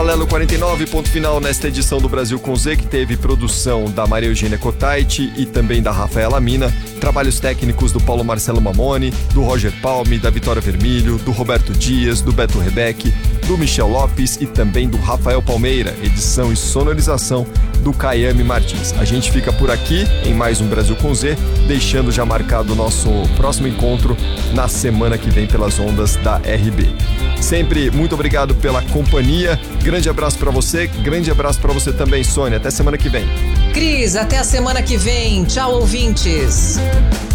Paralelo 49, ponto final nesta edição do Brasil com Z, que teve produção da Maria Eugênia Cotaiti e também da Rafaela Mina, trabalhos técnicos do Paulo Marcelo Mamoni, do Roger Palme, da Vitória Vermilho, do Roberto Dias, do Beto Rebeck, do Michel Lopes e também do Rafael Palmeira, edição e sonorização do Caiame Martins. A gente fica por aqui em mais um Brasil com Z, deixando já marcado o nosso próximo encontro na semana que vem pelas ondas da RB. Sempre muito obrigado pela companhia, grande abraço para você, grande abraço para você também, Sônia, até semana que vem. Cris, até a semana que vem, tchau ouvintes.